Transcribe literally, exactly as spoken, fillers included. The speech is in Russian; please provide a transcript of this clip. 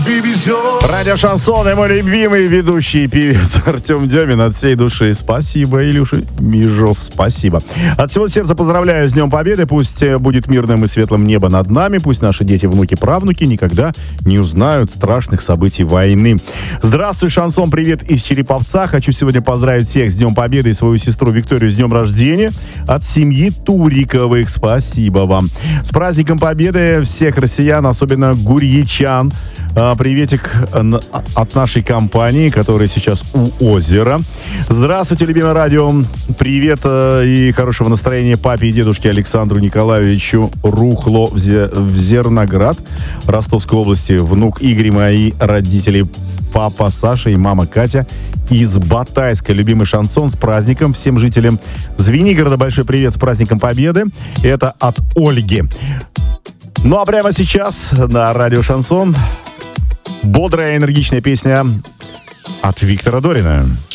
ты везешь. Радио Шансон и мой любимый ведущий певец Артем Демин. От всей души спасибо, Илюша Межов, спасибо. От всего сердца поздравляю с Днем Победы. Пусть будет мирным и светлым небо над нами. Пусть наши дети, внуки, правнуки никогда не узнают страшных событий войны. Здравствуй, Шансон, привет из Череповца. Хочу сегодня поздравить всех с Днем Победы и свою сестру Викторию с днем рождения. От семьи Туриковых. Спасибо вам. С праздником Победы всех россиян, особенно гурьячан. Приветик от нашей компании, которая сейчас у озера. Здравствуйте, любимое радио. Привет и хорошего настроения папе и дедушке Александру Николаевичу Рухло в Зерноград, Ростовской области. Внук Игорь, мои родители папа Саша и мама Катя из Батайска. Любимый шансон с праздником всем жителям Звенигорода. Большой привет с праздником Победы. Это от Ольги. Ну а прямо сейчас на радио Шансон бодрая, энергичная песня от Виктора Дорина.